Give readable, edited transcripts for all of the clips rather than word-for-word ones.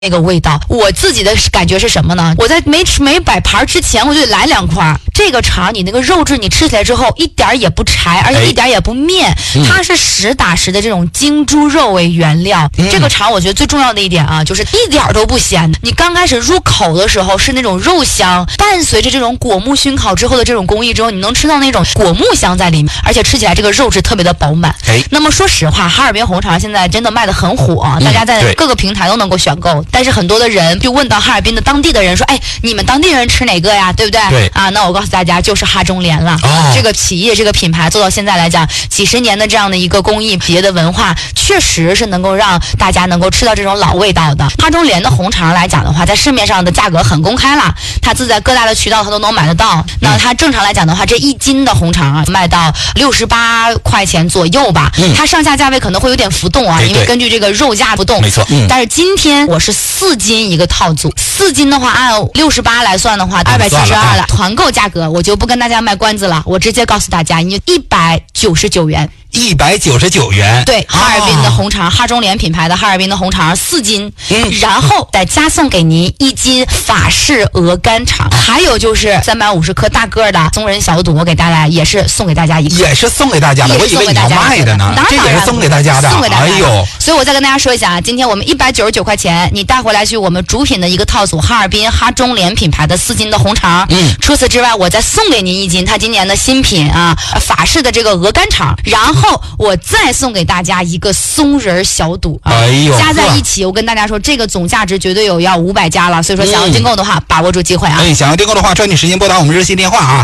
那个味道。我自己的感觉是什么呢？我在没摆盘之前，我就得来2块。这个肠你那个肉质你吃起来之后一点也不柴，而且一点也不面，它是实打实的这种精猪肉为原料。这个肠我觉得最重要的一点啊，就是一点都不咸。你刚开始入口的时候是那种肉香，伴随着这种果木熏烤之后的这种工艺之后，你能吃到那种果木香在里面，而且吃起来这个肉质特别的饱满。那么说实话，哈尔滨红肠现在真的卖得很火，大家在各个平台都能够选购。但是很多的人就问到哈尔滨的当地的人说，哎，你们当地人吃哪个呀？对不对？ 对啊，那我告诉大家，就是哈中联了。这个企业这个品牌做到现在来讲，几十年的这样的一个工艺企业的文化，确实是能够让大家能够吃到这种老味道的。哈中联的红肠来讲的话，在市面上的价格很公开了，它自在各大的渠道它都能买得到。那它正常来讲的话，这1斤的红肠啊，卖到68块钱左右吧。它上下价位可能会有点浮动啊，因为根据这个肉价浮动。 没错。 但是今天我是4斤一个套组，4斤的话按68来算的话，272了。团购价格我就不跟大家卖关子了，我直接告诉大家，你就199元。 199元， 对，哈尔滨的红肠，哈中联品牌的哈尔滨的红肠4斤，然后再加送给您1斤法式鹅肝肠，还有就是350克大个的松仁小肚，我给大家也是送给大家一个， 也是送给大家的，我以为你要卖的呢，这也是送给大家的， 送给大家的。 哎呦， 所以我再跟大家说一下啊，今天我们199块钱，你带回来去我们主品的一个套组，哈尔滨哈中联品牌的4斤的红肠，除此之外，我再送给您1斤，它今年的新品啊，法式的这个鹅肝肠，然后我再送给大家一个松仁小肚啊，加在一起，我跟大家说，这个总价值绝对有要500加了。所以说，想要订购的话，把握住机会啊！ 想要订购的话，抓紧时间拨打我们热线电话啊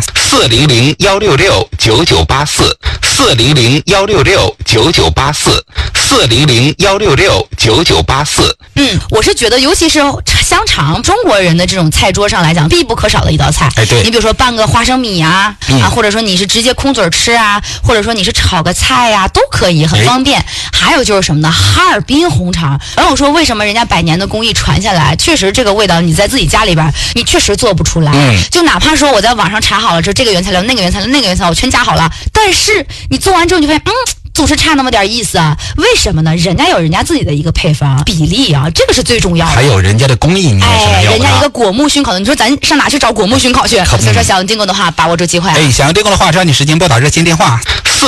，400-166-9984，400-166-9984，400-166-9984。 我是觉得，尤其是香肠，中国人的这种菜桌上来讲，必不可少的一道菜。 对， 你比如说拌个花生米啊，或者说你是直接空嘴吃啊，或者说你是炒个菜呀，都可以，很方便。还有就是什么呢？哈尔滨红肠。然后我说，为什么人家100年的工艺传下来，确实这个味道你在自己家里边你确实做不出来。就哪怕说我在网上查好了，这个原材料、那个原材料、那个原材料我全加好了，但是你做完之后你就发现，总是差那么点意思啊？为什么呢？人家有人家自己的一个配方比例啊，这个是最重要的。 还有人家的工艺，你也是有的。 人家一个果木熏烤的，你说咱上哪去找果木熏烤去？所以说，想要订购的话，把握住机会啊！ 想要订购的话，抓紧时间拨打热线电话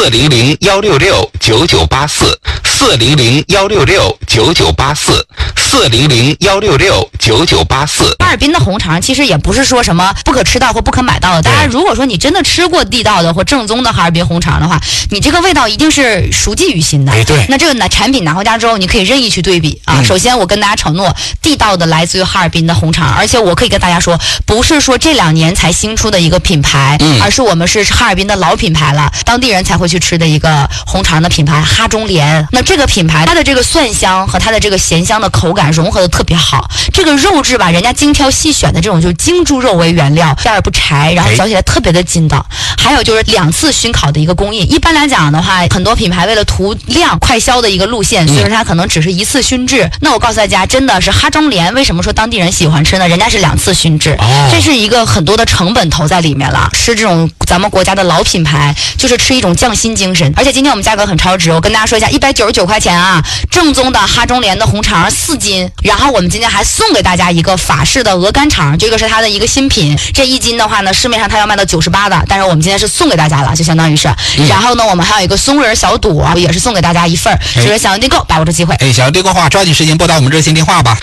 400-166-9984，400-166-9984。哈尔滨的红肠其实也不是说什么不可吃到或不可买到的。大家如果说你真的吃过地道的或正宗的哈尔滨红肠的话，你这个味道一定是熟记于心的。 对。 那这个产品拿回家之后，你可以任意去对比啊。首先，我跟大家承诺，地道的来自于哈尔滨的红肠，而且我可以跟大家说，不是说这2年才新出的一个品牌，而是我们是哈尔滨的老品牌了，当地人才会去吃的一个红肠的品牌哈中联。那这个品牌它的这个蒜香和它的这个咸香的口感融合的特别好，这个肉质吧，人家精挑细选的这种就是精猪肉为原料，馅儿不柴，然后嚼起来特别的筋道。还有就是2次熏烤的一个工艺，一般来讲的话，很多品牌为了图量快销的一个路线，所以说它可能只是1次熏制。那我告诉大家，真的是哈中联为什么说当地人喜欢吃呢？人家是2次熏制，这是一个很多的成本投在里面了。吃这种咱们国家的老品牌，就是吃一种匠心精神。而且今天我们价格很超值，我跟大家说一下，199块钱啊，正宗的哈中联的红肠4斤，然后我们今天还送给大家一个法式的鹅肝肠，这个是它的一个新品。这1斤的话呢，市面上它要卖到98的，但是我们今天是送给大家了，就相当于是。然后呢，我们还有一个松仁小肚，也是送给大家1份。所以说想要订购，把握住机会。 想要订购的话，抓紧时间拨打我们热线电话吧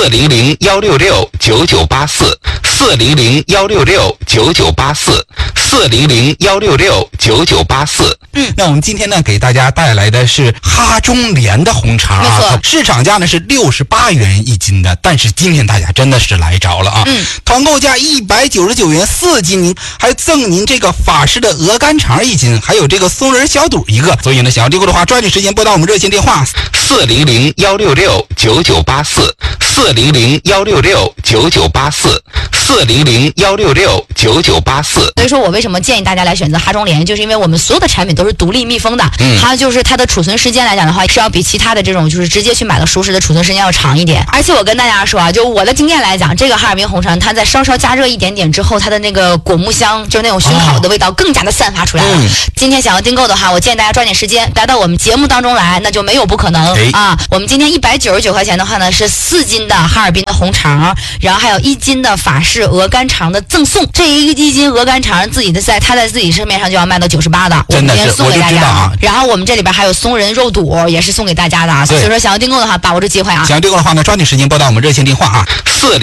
，400-166-9984，400-166-9984。那我们今天呢，给大家带来的是哈中联的红肠没错， 市场价呢是68元1斤的，但是今天大家真的是来着了啊！团购价199元4斤，还赠您这个法式的鹅肝肠1斤，还有这个松仁小肚1个。所以呢，想要订购的话，抓紧时间拨打我们热线电话400-166-9984，400-166-9984。 400-166-9984。 所以说我为什么建议大家来选择哈中联，就是因为我们所有的产品都是独立密封的，还有就是它的储存时间来讲的话，是要比其他的这种就是直接去买的熟食的储存时间要长一点。而且我跟大家说啊，就我的经验来讲，这个哈尔滨红肠它在稍稍加热一点点之后，它的那个果木香，就是那种熏烤的味道更加的散发出来了。今天想要订购的话，我建议大家抓紧时间来到我们节目当中来，那就没有不可能啊。我们今天199块钱的话呢，是4斤的哈尔滨的红肠，然后还有1斤的法式鹅肝肠的赠送。这1斤鹅肝肠自己的它在自己市面上就要卖到98的， 真的是送给大家啊。 然后我们这里边还有松仁肉肚，也是送给大家的啊。所以说想要订购的话，把握住机会啊！ 想要订购的话呢，抓紧时间拨打我们热线电话啊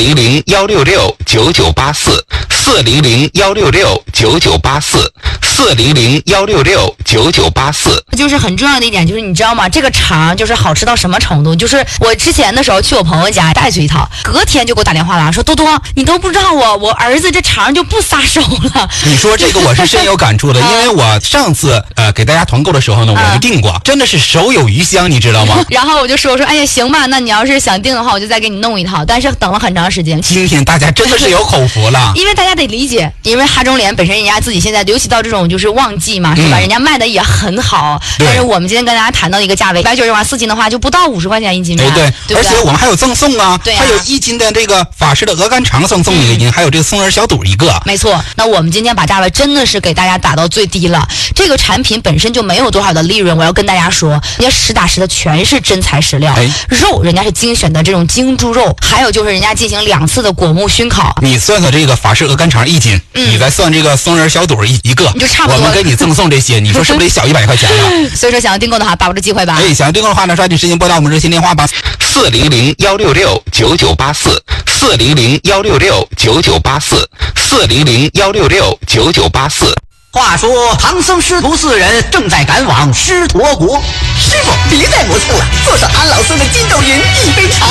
，400-166-9984，400-166-9984，400-166-9984。 就是很重要的一点，就是你知道吗？这个肠就是好吃到什么程度？就是我之前的时候去我朋友家带去一套，隔天就给我打电话了，说多多，你都不知道我儿子这肠就不撒手了。 你说这个我是深有感触的，因为我上次给大家团购的时候呢，我就订过，真的是手有余香，你知道吗？ 然后我就说哎呀行吧，那你要是想订的话，我就再给你弄一套。但是等了很长时间， 今天大家真的是有口福了， 因为大家得理解，因为哈中联本身人家自己现在尤其到这种就是旺季嘛，是吧？人家卖的也很好，但是我们今天跟大家谈到一个价位，190万4斤的话就不到50块钱1斤吧， 对，而且我们还有赠送啊， 对啊， 还有1斤的这个法式的鹅肝肠赠送1斤，还有这个松仁小肚1个。 没错，那我们今天把价位真的是给大家打到最低了。这个产品本身就没有多少的利润，我要跟大家说，人家实打实的全是真材实料，肉人家是精选的这种精猪肉，还有就是人家进行2次的果木熏烤。 你算算这个法式鹅肝肠1斤，你再算这个松仁小肚一个， 你就差不多。 我们给你赠送这些，你说是不是得小100块钱了？ 所以说想要订购的话，把握住机会吧。 想要订购的话呢，抓紧时间拨打我们热线电话吧，400-166-9984，400-166-9984，400-166-9984。 话说唐僧师徒4人正在赶往狮驼国，师傅别再磨蹭了，坐上俺老孙的筋斗云，一杯茶